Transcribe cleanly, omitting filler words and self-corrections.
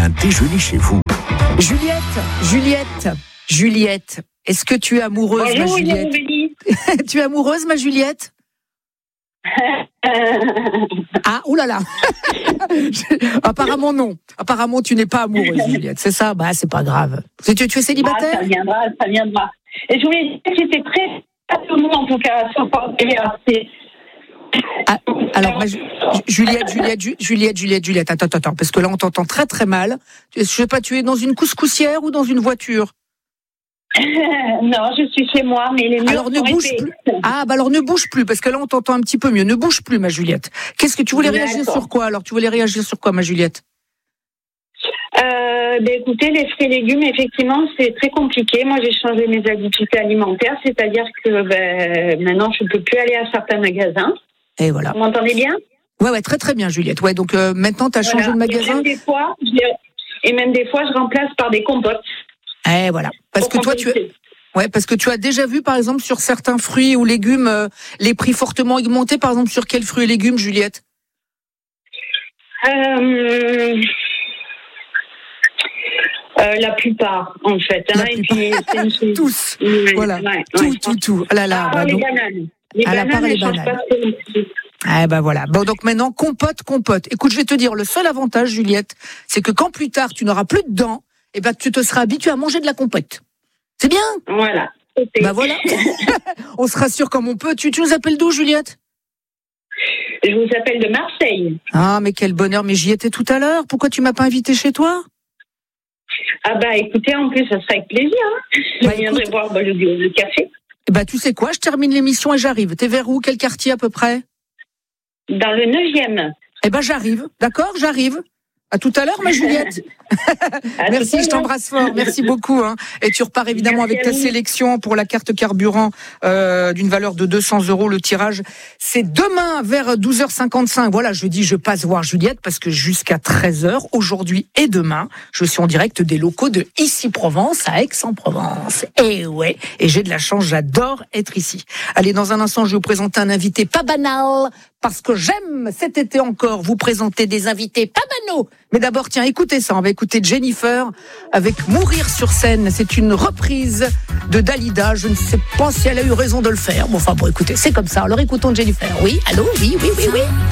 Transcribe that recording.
un déjeuner chez vous. Juliette, est-ce que tu es amoureuse, Bonjour, ma Juliette? Tu es amoureuse, ma Juliette? Ah, oulala. Apparemment non. Apparemment tu n'es pas amoureuse, Juliette. C'est ça? Bah c'est pas grave. Tu es célibataire? Ça viendra. Et je voulais dire que j'étais très passionnée en tout cas sur Alors, Juliette, attends, parce que là, on t'entend très, très mal. Je sais pas, tu es dans une couscoussière ou dans une voiture? Non, je suis chez moi, mais les murs alors ne bouge plus. Ah, bah alors ne bouge plus, parce que là, on t'entend un petit peu mieux. Ne bouge plus, ma Juliette. Qu'est-ce que tu voulais réagir sur quoi? Alors, tu voulais réagir sur quoi, ma Juliette? Écoutez, les fruits et légumes, effectivement, c'est très compliqué. Moi, j'ai changé mes habitudes alimentaires, c'est-à-dire que maintenant, je ne peux plus aller à certains magasins. Et voilà. Vous m'entendez bien? Ouais, très très bien, Juliette. Ouais, donc maintenant, tu as changé de magasin. Et même des fois, je remplace par des compotes. Et voilà. Parce que toi, parce que tu as déjà vu, par exemple, sur certains fruits ou légumes, les prix fortement augmentés. Par exemple, sur quels fruits et légumes, Juliette? La plupart, en fait. La plupart. Tous. Voilà. Tout. Ah là là. Les bananes. Les bananes. Ah bah voilà. Bon, donc maintenant, compote. Écoute, je vais te dire, le seul avantage, Juliette, c'est que quand plus tard, tu n'auras plus de dents, et ben tu te seras habitué à manger de la compote. C'est bien. Voilà. Bah voilà. On se rassure comme on peut. Tu nous appelles d'où, Juliette? Je vous appelle de Marseille. Ah, mais quel bonheur. Mais j'y étais tout à l'heure. Pourquoi tu m'as pas invité chez toi? Ah bah écoutez, en plus, ça serait avec plaisir. Je viendrai boire le café. Bah tu sais quoi, je termine l'émission et j'arrive. T'es vers où? Quel quartier à peu près? Dans le 9e. Eh ben j'arrive, d'accord, j'arrive. À tout à l'heure, ma Juliette. Merci, je t'embrasse fort. Merci beaucoup. Et tu repars évidemment avec ta sélection pour la carte carburant d'une valeur de 200 €. Le tirage, c'est demain vers 12h55. Voilà, je dis, je passe voir Juliette parce que jusqu'à 13h, aujourd'hui et demain, je suis en direct des locaux de Ici Provence à Aix-en-Provence. Et ouais, et j'ai de la chance, j'adore être ici. Allez, dans un instant, je vais vous présenter un invité pas banal. Parce que j'aime cet été encore vous présenter des invités pas banaux. Mais d'abord, tiens, écoutez ça. On va écouter Jennifer avec Mourir sur scène. C'est une reprise de Dalida. Je ne sais pas si elle a eu raison de le faire. Bon, écoutez, c'est comme ça. Alors écoutons Jennifer. Oui, allô? Oui.